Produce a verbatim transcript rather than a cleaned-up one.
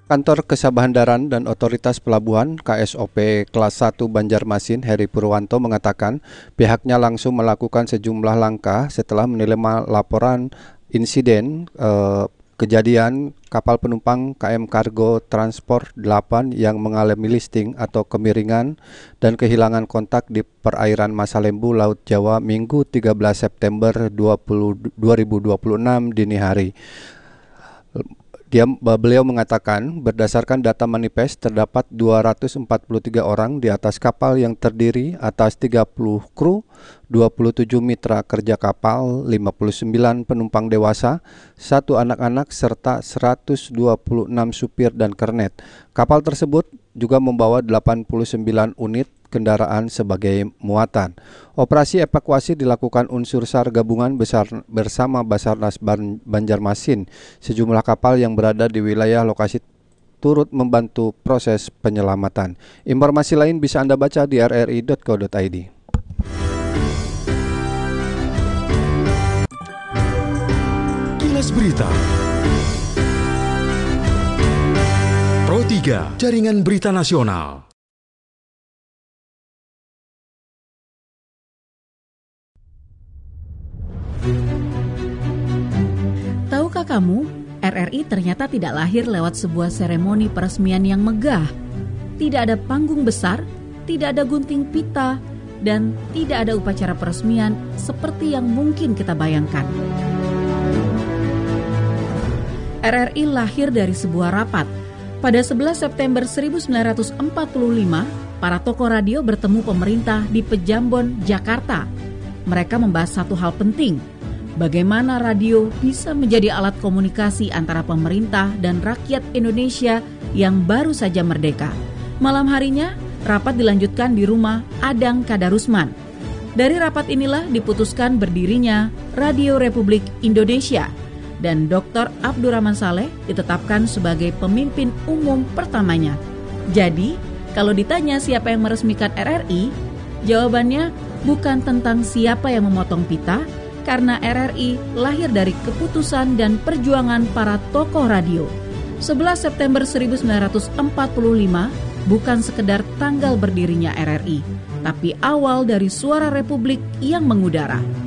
Kantor Kesabahandaran dan Otoritas Pelabuhan K S O P Kelas satu Banjarmasin Heri Purwanto mengatakan pihaknya langsung melakukan sejumlah langkah setelah menerima laporan insiden eh, kejadian kapal penumpang K M Cargo Transport delapan yang mengalami listing atau kemiringan dan kehilangan kontak di perairan Masalembu, Laut Jawa Minggu tiga belas September dua ribu dua puluh enam dini hari. Dia, beliau mengatakan berdasarkan data manifest terdapat dua ratus empat puluh tiga orang di atas kapal yang terdiri atas tiga puluh kru, dua puluh tujuh mitra kerja kapal, lima puluh sembilan penumpang dewasa, satu anak-anak serta seratus dua puluh enam supir dan kernet. Kapal tersebut juga membawa delapan puluh sembilan unit kendaraan sebagai muatan. Operasi evakuasi dilakukan unsur SAR gabungan besar bersama Basarnas Banjarmasin. Sejumlah kapal yang berada di wilayah lokasi turut membantu proses penyelamatan. Informasi lain bisa Anda baca di r r i dot co dot i d. Kilas Berita Pro tiga, Jaringan Berita Nasional. Tahukah kamu, R R I ternyata tidak lahir lewat sebuah seremoni peresmian yang megah. Tidak ada panggung besar, tidak ada gunting pita, dan tidak ada upacara peresmian seperti yang mungkin kita bayangkan. R R I lahir dari sebuah rapat. Pada sebelas September seribu sembilan ratus empat puluh lima, para tokoh radio bertemu pemerintah di Pejambon, Jakarta. Mereka membahas satu hal penting, bagaimana radio bisa menjadi alat komunikasi antara pemerintah dan rakyat Indonesia yang baru saja merdeka. Malam harinya, rapat dilanjutkan di rumah Adang Kadarusman. Dari rapat inilah diputuskan berdirinya Radio Republik Indonesia, dan Doktor Abdurrahman Saleh ditetapkan sebagai pemimpin umum pertamanya. Jadi, kalau ditanya siapa yang meresmikan R R I, jawabannya bukan tentang siapa yang memotong pita, karena R R I lahir dari keputusan dan perjuangan para tokoh radio. sebelas September seribu sembilan ratus empat puluh lima bukan sekedar tanggal berdirinya R R I, tapi awal dari suara Republik yang mengudara.